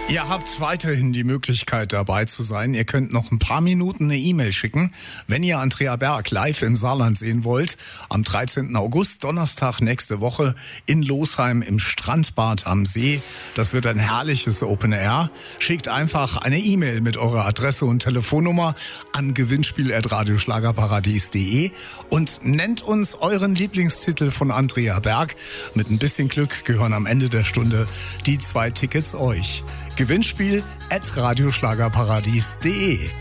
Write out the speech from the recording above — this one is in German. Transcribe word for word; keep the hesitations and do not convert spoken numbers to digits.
Ihr habt weiterhin die Möglichkeit, dabei zu sein. Ihr könnt noch ein paar Minuten eine E-Mail schicken, wenn ihr Andrea Berg live im Saarland sehen wollt. Am dreizehnten August, Donnerstag nächste Woche in Losheim im Strandbad am See. Das wird ein herrliches Open Air. Schickt einfach eine E-Mail mit eurer Adresse und Telefonnummer an gewinnspiel at radioschlagerparadies punkt de und nennt uns euren Lieblingstitel von Andrea Berg. Mit ein bisschen Glück gehören am Ende der Stunde die zwei Tickets euch. Gewinnspiel at radioschlagerparadies punkt de